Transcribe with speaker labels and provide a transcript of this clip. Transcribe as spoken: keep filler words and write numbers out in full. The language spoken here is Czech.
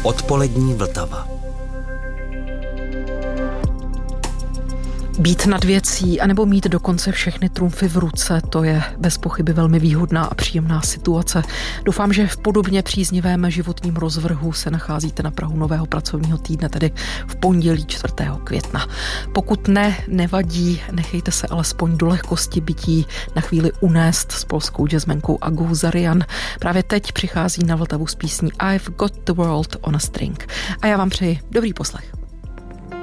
Speaker 1: Odpolední Vltava.
Speaker 2: Být nad věcí anebo mít dokonce všechny trumfy v ruce, to je bez pochyby velmi výhodná a příjemná situace. Doufám, že v podobně příznivém životním rozvrhu se nacházíte na prahu nového pracovního týdne, tedy v pondělí čtvrtého května. Pokud ne, nevadí, nechejte se alespoň do lehkosti bytí na chvíli unést s polskou jazzmenkou Agou Zarian. Právě teď přichází na Vltavu s písní I've Got the World on a String. A já vám přeji dobrý poslech.